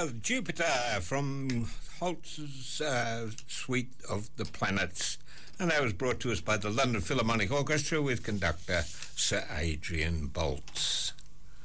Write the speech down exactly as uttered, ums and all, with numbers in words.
Uh, Jupiter from Holtz's uh, Suite of the Planets. And that was brought to us by the London Philharmonic Orchestra with conductor Sir Adrian Boltz.